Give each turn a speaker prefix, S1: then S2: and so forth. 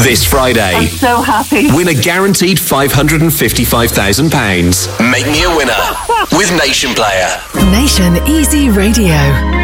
S1: This Friday,
S2: I'm so happy.
S1: win a guaranteed £555,000. Make me a winner with Nation Player.
S3: Nation Easy Radio.